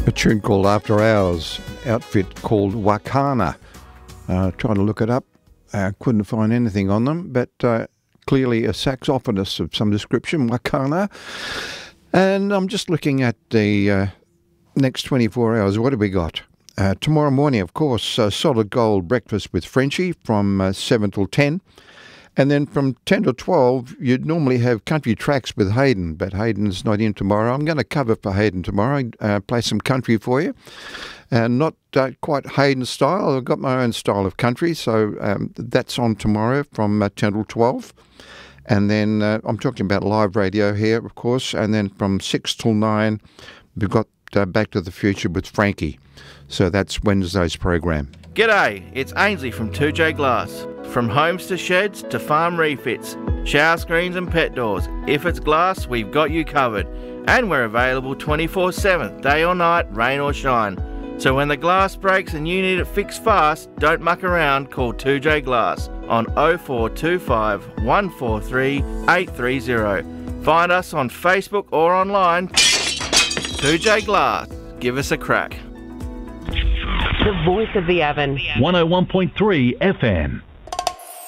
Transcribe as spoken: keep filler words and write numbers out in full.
A tune called After Hours, outfit called Wakana. Uh, trying to look it up, uh, couldn't find anything on them, but uh, clearly a saxophonist of some description, Wakana. And I'm just looking at the uh, next twenty-four hours. What have we got? Uh, tomorrow morning, of course, uh, Solid Gold breakfast with Frenchie from uh, seven till ten. And then from ten to twelve, you'd normally have country tracks with Hayden, but Hayden's not in tomorrow. I'm going to cover for Hayden tomorrow, uh, play some country for you. And uh, not uh, quite Hayden style. I've got my own style of country, so um, that's on tomorrow from uh, ten till twelve. And then uh, I'm talking about live radio here, of course. And then from six till nine, we've got uh, Back to the Future with Frankie. So that's Wednesday's program. G'day, it's Ainsley from two J Glass. From homes to sheds to farm refits, shower screens and pet doors. If it's glass, we've got you covered. And we're available twenty-four seven, day or night, rain or shine. So when the glass breaks and you need it fixed fast, don't muck around, call two J Glass on oh four two five, one four three, eight three zero. Find us on Facebook or online. two J Glass. Give us a crack. The voice of the oven. one oh one point three F M.